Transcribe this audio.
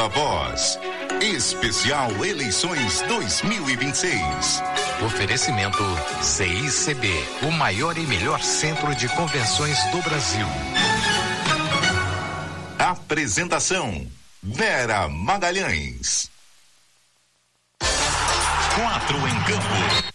Viva Voz. Especial Eleições 2026. Oferecimento CICB, o maior e melhor centro de convenções do Brasil. Apresentação: Vera Magalhães. 4 em campo.